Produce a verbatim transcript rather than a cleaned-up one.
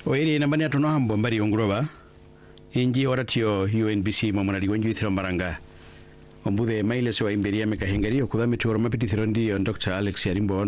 Oiri nambani atono hambo mbari onguroba. Inji oratio U N B C mamonari wenju ithiro maranga. Ombude maile sewa imberia meka hengari okudami tuoro mapiti thirondi on Doctor Alex Yarimbo